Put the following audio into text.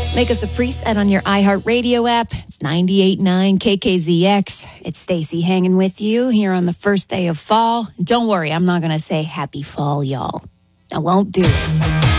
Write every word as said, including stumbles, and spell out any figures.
Make us a preset on your iHeartRadio app. It's ninety-eight point nine K K Z X. It's Stacy hanging with you here on the first day of fall. Don't worry, I'm not going to say happy fall, y'all. I won't do it.